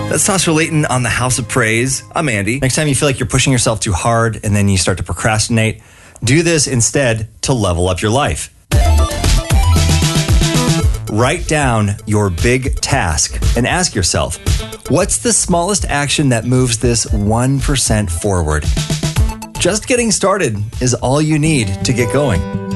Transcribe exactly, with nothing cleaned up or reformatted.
That's Tasha Layton on the House of Praise. I'm Andy. Next time you feel like you're pushing yourself too hard and then you start to procrastinate, do this instead to level up your life. Write down your big task and ask yourself, what's the smallest action that moves this one percent forward? Just getting started is all you need to get going.